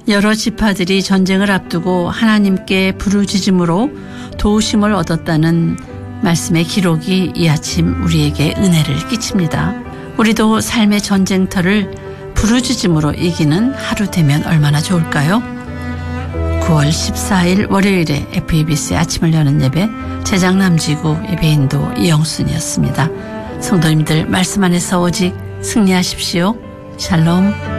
여러 지파들이 전쟁을 앞두고 하나님께 부르짖음으로 도우심을 얻었다는 말씀의 기록이 이 아침 우리에게 은혜를 끼칩니다. 우리도 삶의 전쟁터를 부르짖음으로 이기는 하루 되면 얼마나 좋을까요? 9월 14일 월요일에 FEBC의 아침을 여는 예배 제작 남지구 예배인도 이영순이었습니다. 성도님들 말씀 안에서 오직 승리하십시오. 샬롬.